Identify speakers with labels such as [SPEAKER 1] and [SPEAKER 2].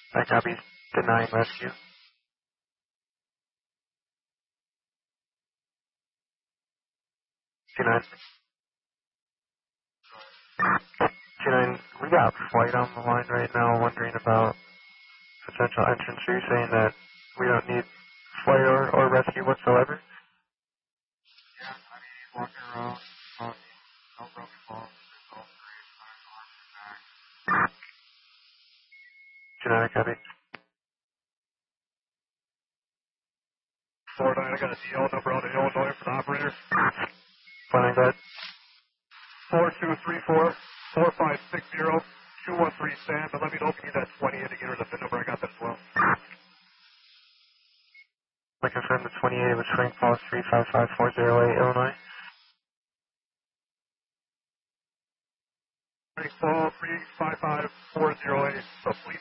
[SPEAKER 1] I copy. Denying rescue. 29. 29, we got flight on the line right now wondering about potential entrance. Are you saying that we don't need flight or rescue whatsoever? Yeah, I mean, walking around, no rough falls, it's all great. 29, copy. 49, I got a DL number out of Illinois for the operator. Flying good. 4234 4560 213 stand, but let me know if you need that 20 indicator, the VIN number, I got that as well. I confirm the 28 was Frank Falls 355408, Illinois. Frank Falls 355408, so please